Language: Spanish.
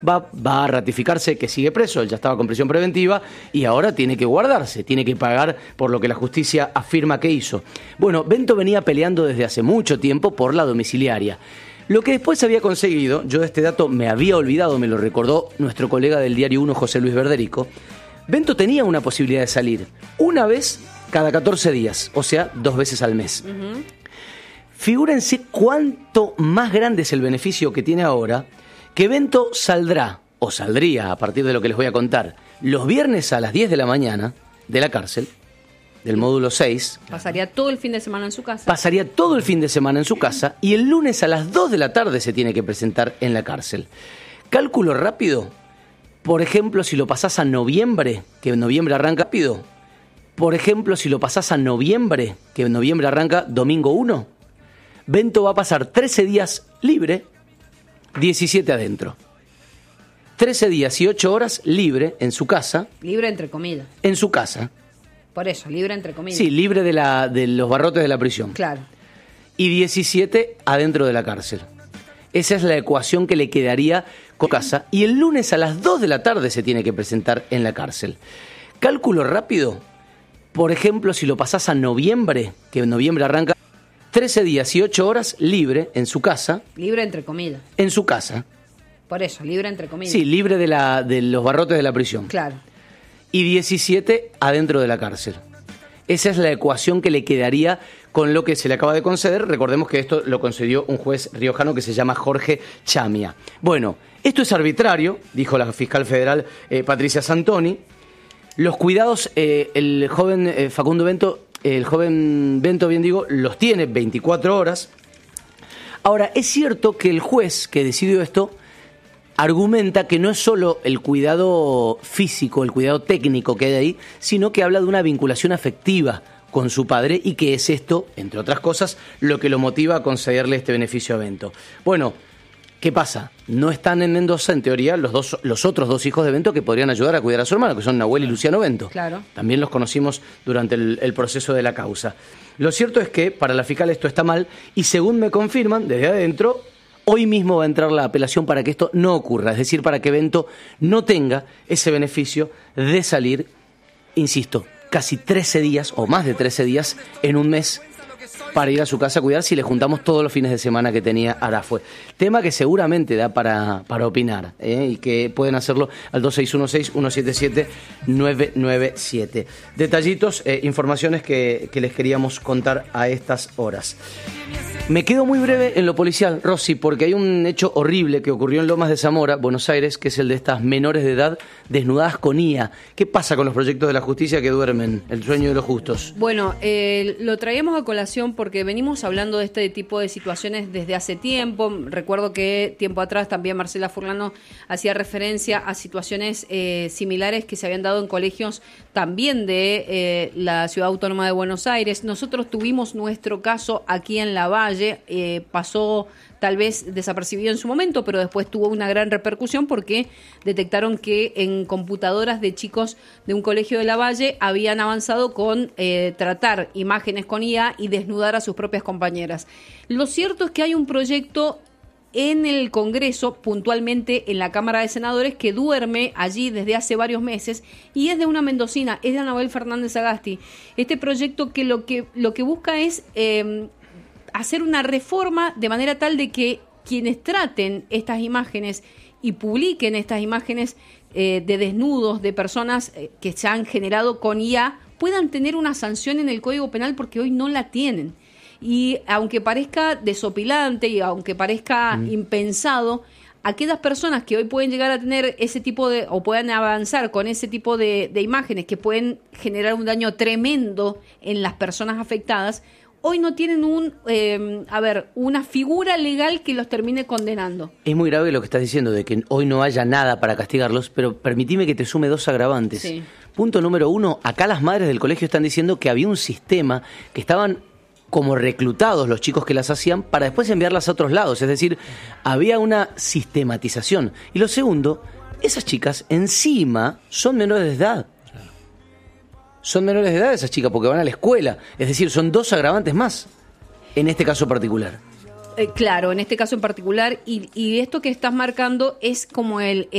Va a ratificarse que sigue preso, él ya estaba con prisión preventiva y ahora tiene que guardarse, tiene que pagar por lo que la justicia afirma que hizo. Bueno, Bento venía peleando desde hace mucho tiempo por la domiciliaria. Lo que después había conseguido, yo de este dato me había olvidado, me lo recordó nuestro colega del Diario 1, José Luis Verderico. Bento tenía una posibilidad de salir una vez cada 14 días, o sea, 2 veces al mes. Figúrense cuánto más grande es el beneficio que tiene ahora, que Bento saldrá, o saldría a partir de lo que les voy a contar, los viernes a las 10 de la mañana de la cárcel, del módulo 6. Pasaría todo el fin de semana en su casa. Pasaría todo el fin de semana en su casa y el lunes a las 2 de la tarde se tiene que presentar en la cárcel. Cálculo rápido, por ejemplo, si lo pasás a noviembre, que en noviembre arranca rápido, por ejemplo, si lo pasás a noviembre, que en noviembre arranca domingo 1, Bento va a pasar 13 días libre, 17 adentro. 13 días y 8 horas libre en su casa. Libre entre comillas. En su casa. Por eso, libre entre comillas. Sí, libre de los barrotes de la prisión. Claro. Y 17 adentro de la cárcel. Esa es la ecuación que le quedaría con casa. Y el lunes a las 2 de la tarde se tiene que presentar en la cárcel. Cálculo rápido. Por ejemplo, si lo pasás a noviembre, que en noviembre arranca 13 días y 8 horas libre en su casa. Libre entre comillas. En su casa. Por eso, libre entre comillas. Sí, libre de los barrotes de la prisión. Claro. Y 17 adentro de la cárcel. Esa es la ecuación que le quedaría con lo que se le acaba de conceder. Recordemos que esto lo concedió un juez riojano que se llama Jorge Chamia. Bueno, esto es arbitrario, dijo la fiscal federal Patricia Santoni. Los cuidados, el joven Facundo Bento, el joven Bento, bien digo, los tiene 24 horas. Ahora, es cierto que el juez que decidió esto argumenta que no es solo el cuidado físico, el cuidado técnico que hay ahí, sino que habla de una vinculación afectiva con su padre y que es esto, entre otras cosas, lo que lo motiva a concederle este beneficio a Bento. Bueno, ¿qué pasa? No están en Mendoza, en teoría, los otros 2 hijos de Bento que podrían ayudar a cuidar a su hermano, que son Nahuel y Luciano Bento. Claro. También los conocimos durante el proceso de la causa. Lo cierto es que para la fiscal esto está mal y según me confirman desde adentro, hoy mismo va a entrar la apelación para que esto no ocurra, es decir, para que Bento no tenga ese beneficio de salir, insisto, casi 13 días o más de 13 días en un mes para ir a su casa a cuidar si le juntamos todos los fines de semana que tenía Arafue. Tema que seguramente da para opinar y que pueden hacerlo al 2616-177-997. Detallitos, informaciones que les queríamos contar a estas horas. Me quedo muy breve en lo policial, Rosy, porque hay un hecho horrible que ocurrió en Lomas de Zamora, Buenos Aires, que es el de estas menores de edad desnudadas con IA. ¿Qué pasa con los proyectos de la justicia que duermen? El sueño de los justos. Bueno, lo traemos a colación porque venimos hablando de este tipo de situaciones desde hace tiempo. Recuerdo que tiempo atrás también Marcela Furlano hacía referencia a situaciones similares que se habían dado en colegios también de la Ciudad Autónoma de Buenos Aires. Nosotros tuvimos nuestro caso aquí en Lavalle, pasó tal vez desapercibido en su momento, pero después tuvo una gran repercusión porque detectaron que en computadoras de chicos de un colegio de Lavalle habían avanzado con tratar imágenes con IA y desnudar a sus propias compañeras. Lo cierto es que hay un proyecto en el Congreso, puntualmente en la Cámara de Senadores, que duerme allí desde hace varios meses y es de una mendocina, es de Anabel Fernández Agasti. Este proyecto que lo que busca es hacer una reforma de manera tal de que quienes traten estas imágenes y publiquen estas imágenes de desnudos de personas que se han generado con IA puedan tener una sanción en el Código Penal porque hoy no la tienen. Y aunque parezca desopilante y aunque parezca impensado, aquellas personas que hoy pueden llegar a tener ese tipo de, o puedan avanzar con ese tipo de imágenes que pueden generar un daño tremendo en las personas afectadas, hoy no tienen una figura legal que los termine condenando. Es muy grave lo que estás diciendo, de que hoy no haya nada para castigarlos, pero permitime que te sume 2 agravantes. Sí. Punto número 1, acá las madres del colegio están diciendo que había un sistema que estaban como reclutados los chicos que las hacían para después enviarlas a otros lados, es decir, había una sistematización. Y lo segundo, esas chicas encima son menores de edad. Son menores de edad esas chicas porque van a la escuela. Es decir, son 2 agravantes más en este caso particular. Claro, en este caso en particular. Y esto que estás marcando es como el